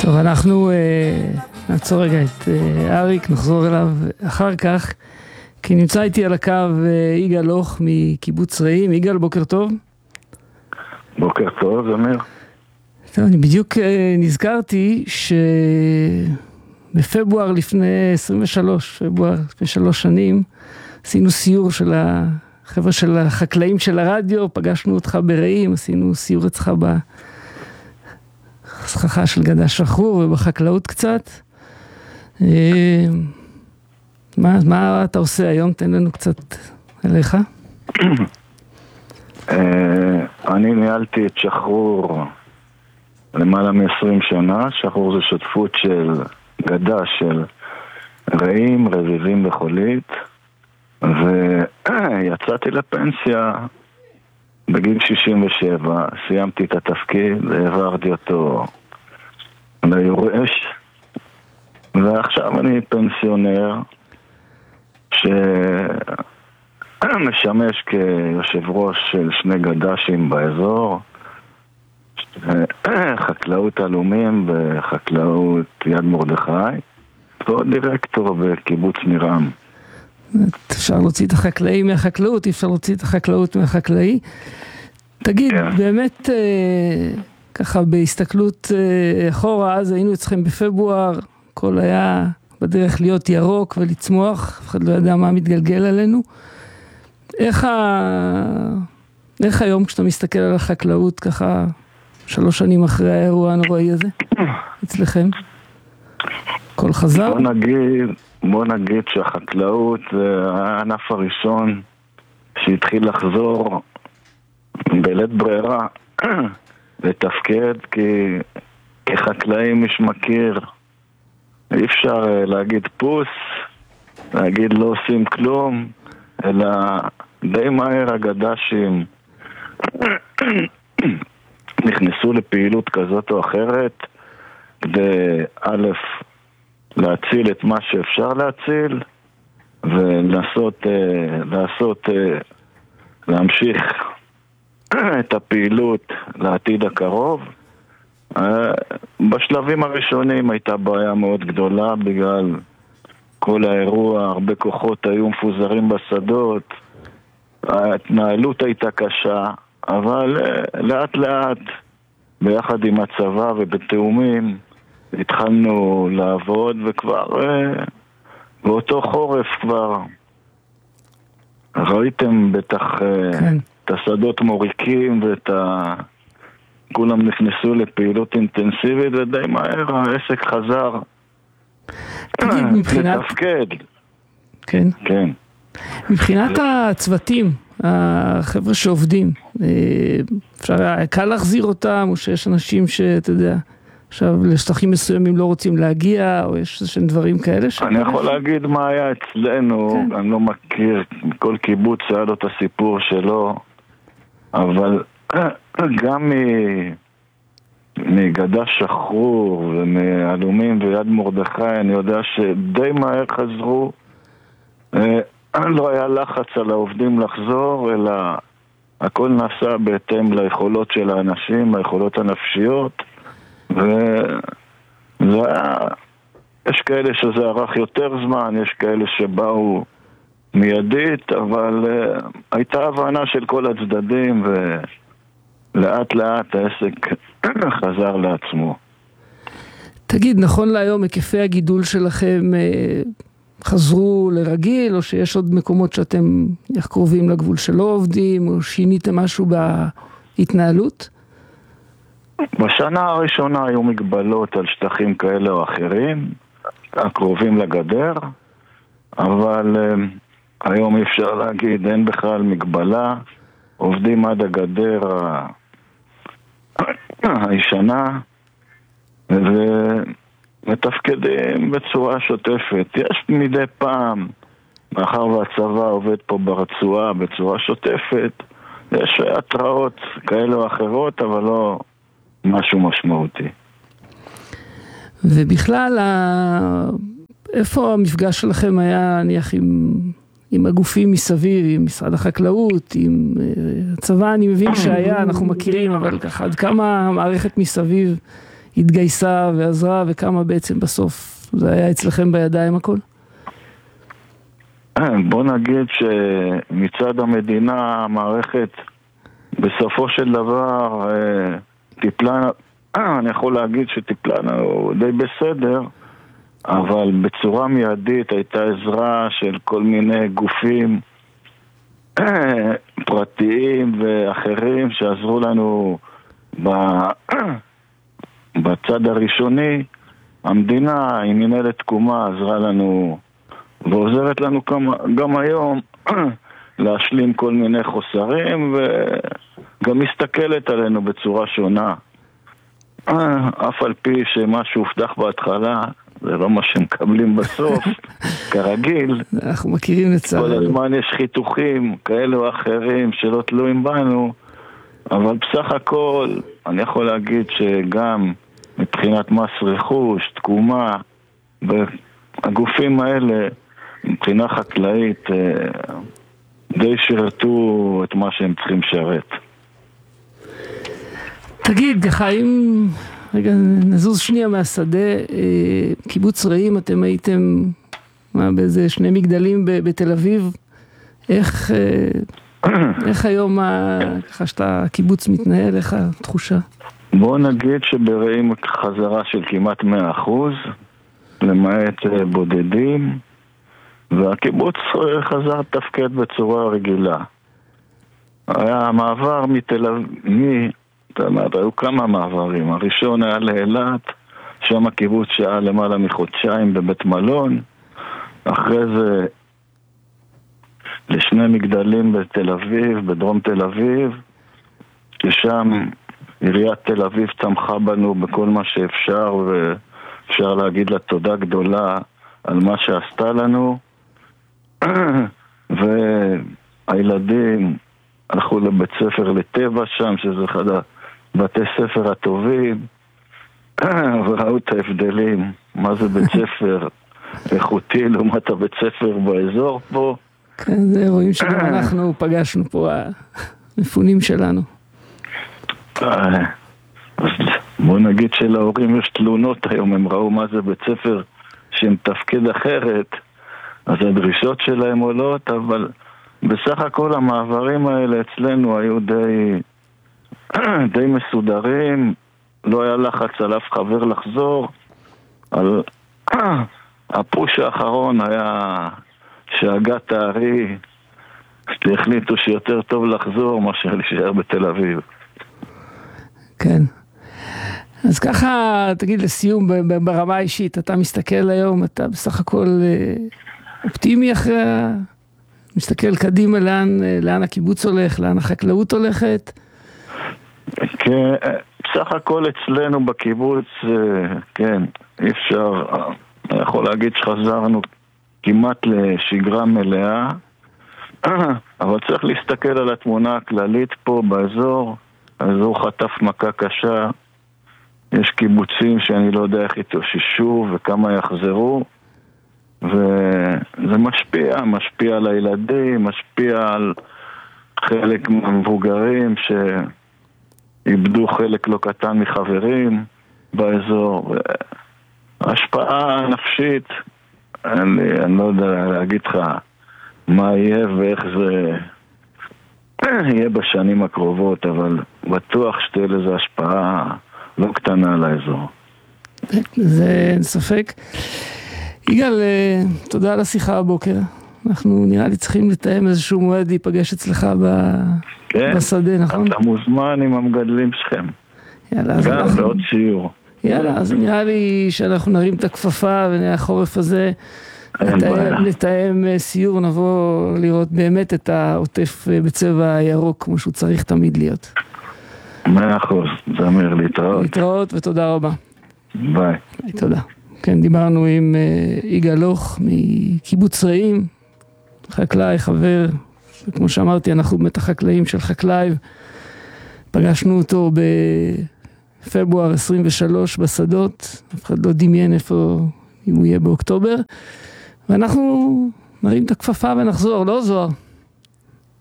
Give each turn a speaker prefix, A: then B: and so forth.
A: טוב, אנחנו נעצור רגע את אריק, נחזור אליו אחר כך, כי נמצא איתי על הקו יגאל הוך מקיבוץ רעים. יגאל, בוקר טוב.
B: בוקר טוב, אמיר.
A: טוב, אני בדיוק נזכרתי שבפברואר לפני 3 שנים, עשינו סיור של החבר'ה של החקלאים של הרדיו, פגשנו אותך ברעים, עשינו סיור אצלך בסככה של גדה שחרור ובחקלאות קצת. מה אתה עושה היום? תן לנו קצת עליך.
B: אני ניהלתי את שחרור למעלה מ-20 שנה. שחרור זה שותפות של גדה של רעים, רביבים וחולית, ויצאתי לפנסיה בגיל 67, סיימתי את התפקיד, העברתי אותו ליורש, ועכשיו אני פנסיונר שמשמש כיושב ראש של 2 גדשים באזור, חקלאות אלומים וחקלאות יד מרדכי, ועוד דירקטור בקיבוץ נירם.
A: אפשר להוציא את החקלאי מהחקלאות, אפשר להוציא את החקלאות מהחקלאי. תגיד, באמת, ככה בהסתכלות אחורה, אז היינו אצלכם בפברואר, הכל היה בדרך להיות ירוק ולצמוח, אף אחד לא ידע מה מתגלגל עלינו. איך היום כשאתה מסתכל על החקלאות, ככה 3 שנים אחרי האירוע הנוראי הזה, אצלכם? הכל חזר?
B: בוא נגיד שהחקלאות זה הענף הראשון שהתחיל לחזור בלית ברירה לתפקד, כי כחקלאים מי שמכיר, אי אפשר להגיד פוס, להגיד לא עושים כלום, אלא די מהר הגדשים נכנסו לפעילות כזאת או אחרת כדי א' להציל את מה שאפשר להציל ולנסות להמשיך את הפעילות לעתיד הקרוב. בשלבים הראשונים הייתה בעיה מאוד גדולה בגלל כל האירוע, הרבה כוחות היו מפוזרים בשדות, ההתנהלות הייתה קשה, אבל לאט לאט ביחד עם הצבא ובתאומים התחלנו לעבוד, וכבר באותו חורף כבר ראיתם בטח
A: כן.
B: את השדות מוריקים כולם נכנסו לפעילות אינטנסיבית, ודי מהר העסק חזר לתפקד.
A: כן.
B: כן.
A: מבחינת הצוותים, החבר'ה שעובדים, אפשר קל להחזיר אותם, או שיש אנשים שאתה יודע, עכשיו לשטחים מסוימים לא רוצים להגיע, או יש איזשהם דברים כאלה?
B: אני יכול להגיד מה היה אצלנו, כן. אני לא מכיר, כל קיבוץ היה לו את הסיפור שלו, אבל גם מגדה שחרור ומאלומים ויד מרדכי, אני יודע שדי מהר חזרו, לא היה לחץ על העובדים לחזור, אלא הכל נעשה בהתאם ליכולות של האנשים, היכולות הנפשיות, יש כאלה שזה ערך יותר זמן, יש כאלה שבאו מיידית, אבל הייתה הבנה של כל הצדדים, ולאט לאט העסק חזר לעצמו.
A: תגיד, נכון להיום היקפי הגידול שלכם חזרו לרגיל, או שיש עוד מקומות שאתם קרובים לגבול שלא עובדים, או שיניתם משהו בהתנהלות?
B: בשנה הראשונה היו מגבלות על שטחים כאלה או אחרים, הקרובים לגדר, אבל היום אי אפשר להגיד, אין בכלל מגבלה, עובדים עד הגדר הישנה, ומתפקדים בצורה שוטפת. יש מדי פעם, מאחר והצבא עובד פה ברצועה בצורה שוטפת, יש התראות כאלה או אחרות, אבל לא משהו משמעותי.
A: ובכלל, איפה המפגש שלכם היה, נניח, עם הגופים מסביב, עם משרד החקלאות, עם הצבא? אני מבין שהיה, אנחנו מכירים, אבל ככה, עד כמה המערכת מסביב התגייסה ועזרה, וכמה בעצם בסוף זה היה אצלכם בידיים הכל?
B: בוא נגיד שמצד המדינה, המערכת בסופו של דבר טיפלה, אני יכול להגיד שטיפלה די בסדר, אבל בצורה מיידית הייתה עזרה של כל מיני גופים פרטיים ואחרים שעזרו לנו בצד הראשוני. המדינה עם מנהלת תקומה עזרה לנו ועוזרת לנו גם היום להשלים כל מיני חוסרים, וגם מסתכלת עלינו בצורה שונה. אף על פי שמה שהובטח בהתחלה זה לא מה שמקבלים בסוף, כרגיל.
A: אנחנו מכירים לצער.
B: כל הזמן יש חיתוכים כאלה או אחרים שלא תלויים בנו, אבל בסך הכל אני יכול להגיד שגם מבחינת מס רכוש, תקומה, והגופים האלה מבחינה חקלאית די שירתו את מה שהם צריכים לשרת.
A: תגיד, אם רגע נזוז שנייה מהשדה, קיבוץ רעים, אתם הייתם באיזה 2 מגדלים בתל אביב, איך היום ככה שאתה קיבוץ מתנהל, איך התחושה?
B: בוא נגיד שברעים חזרה של כמעט 100%, למעט בודדים, והקיבוץ חזר תפקד בצורה רגילה. היה מעבר מתל אביב, היו כמה מעברים. הראשון היה לאילת, שם הקיבוץ שהיה למעלה מחודשיים בבית מלון, אחרי זה ל2 מגדלים בתל אביב, בדרום תל אביב, ששם עיריית תל אביב תמכה בנו בכל מה שאפשר, ואפשר להגיד לה תודה גדולה על מה שעשתה לנו. והילדים הלכו לבית ספר לטבע שם, שזה אחד הבתי ספר הטובים, וראו את ההבדלים, מה זה בית ספר איכותי לעומת הבית ספר באזור פה.
A: כן, זה רואים שגם אנחנו פגשנו פה המפונים שלנו.
B: אז בוא נגיד שלהורים יש תלונות היום, הם ראו מה זה בית ספר שמתפקד אחרת, אז הדרישות שלהם עולות, אבל בסך הכל המעברים האלה אצלנו היו די מסודרים, לא היה לחץ על אף חבר לחזור. על הפוש האחרון היה שהגת הארי שהחליטו שיותר טוב לחזור מאשר להישאר בתל אביב.
A: כן. אז ככה, תגיד לסיום, ברמה האישית, אתה מסתכל היום, אתה בסך הכל אופטימי אחרי, מסתכל קדימה לאן הקיבוץ הולך, לאן החקלאות הולכת?
B: כן, בסך הכל אצלנו בקיבוץ, כן, אי אפשר, אני יכול להגיד שחזרנו כמעט לשגרה מלאה, אבל צריך להסתכל על התמונה הכללית פה באזור. האזור חטף מכה קשה, יש קיבוצים שאני לא יודע איך יתאוששו וכמה יחזרו, וזה משפיע על הילדים, משפיע על חלק מהמבוגרים שאיבדו חלק לא קטן מחברים באזור. השפעה נפשית, אני לא יודע להגיד לך מה יהיה ואיך זה יהיה בשנים הקרובות, אבל בטוח שתהיה לזה השפעה לא קטנה על האזור.
A: זה אין ספק. יגאל, תודה על השיחה הבוקר. אנחנו נראה לי צריכים לתאם איזשהו מועד להיפגש אצלך בשדה, נכון?
B: אתה מוזמן עם המגדלים שלכם. גם לעוד שיעור.
A: יאללה, אז נראה לי שאנחנו נרים את הכפפה והחורף הזה לתאם סיור, נבוא לראות באמת את העוטף בצבע ירוק כמו שהוא צריך תמיד להיות.
B: 100%, זמיר, להתראות.
A: להתראות ותודה רבה.
B: ביי.
A: תודה. כן, דיברנו עם יגאל לוך מקיבוץ רעים, חקלאי, חבר, וכמו שאמרתי, אנחנו באמת החקלאים של חקלאי, פגשנו אותו בפברואר 23 בשדות, אף אחד לא דמיין איפה, אם הוא יהיה באוקטובר, ואנחנו נרים את הכפפה ונחזור, לא זוהר?